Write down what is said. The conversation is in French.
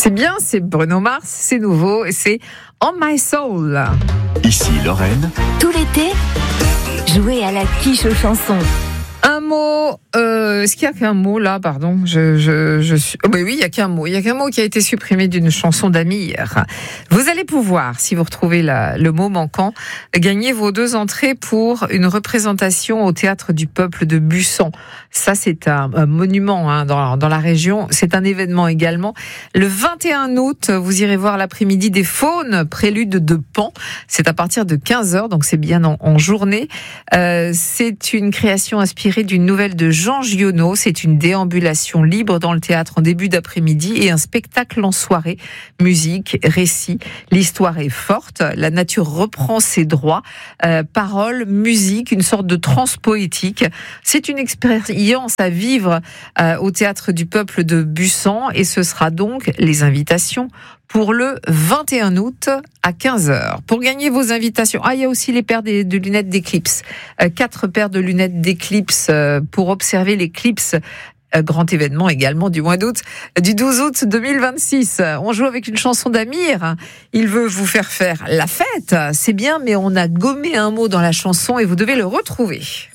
C'est bien, c'est Bruno Mars, c'est nouveau et c'est On My Soul. Ici Lorraine. Tout l'été, jouez à la quiche aux chansons. Un mot, est-ce qu'il y a qu'un mot là, pardon, je suis... Oh, mais oui, il y a qu'un mot qui a été supprimé d'une chanson d'Amir. Vous allez pouvoir, si vous retrouvez le mot manquant, gagner vos 2 entrées pour une représentation au Théâtre du Peuple de Bussan. Ça, c'est un monument dans la région. C'est un événement également. Le 21 août, vous irez voir l'après-midi des Faunes, prélude de Pan. C'est à partir de 15h, donc c'est bien en journée. C'est une création inspirée d'une nouvelle de Jean Giono. C'est une déambulation libre dans le théâtre en début d'après-midi et un spectacle en soirée. Musique, récit, l'histoire est forte, la nature reprend ses droits, paroles, musique, une sorte de transe poétique. C'est une expérience à vivre au Théâtre du Peuple de Bussan et ce sera donc les invitations pour le 21 août à 15h. Pour gagner vos invitations, il y a aussi les paires de lunettes d'éclipse. 4 paires de lunettes d'éclipse pour observer l'éclipse. Grand événement également du mois d'août, du 12 août 2026. On joue avec une chanson d'Amir. Il veut vous faire la fête. C'est bien, mais on a gommé un mot dans la chanson et vous devez le retrouver.